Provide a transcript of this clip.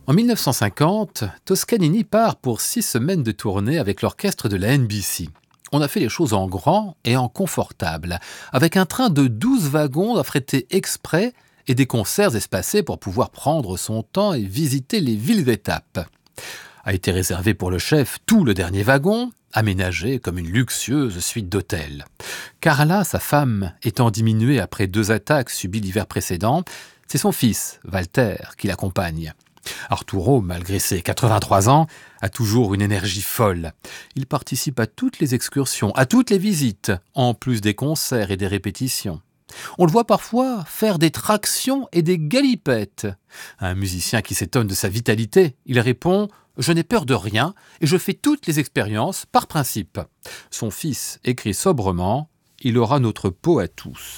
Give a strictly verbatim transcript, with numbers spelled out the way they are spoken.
En mille neuf cent cinquante, Toscanini part pour six semaines de tournée avec l'orchestre de la N B C. On a fait les choses en grand et en confortable, avec un train de douze wagons affrétés exprès et des concerts espacés pour pouvoir prendre son temps et visiter les villes d'étape. A été réservé pour le chef tout le dernier wagon, aménagé comme une luxueuse suite d'hôtels. Carla, sa femme, étant diminuée après deux attaques subies l'hiver précédent, c'est son fils, Walter, qui l'accompagne. Arturo, malgré ses quatre-vingt-trois ans, a toujours une énergie folle. Il participe à toutes les excursions, à toutes les visites, en plus des concerts et des répétitions. On le voit parfois faire des tractions et des galipettes. Un musicien qui s'étonne de sa vitalité, il répond « Je n'ai peur de rien et je fais toutes les expériences par principe ». Son fils écrit sobrement « Il aura notre peau à tous ».